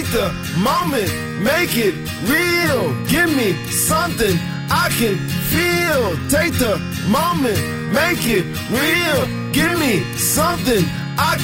the moment, make it real. Give me something I can feel. Take the moment, make it real. Give me something I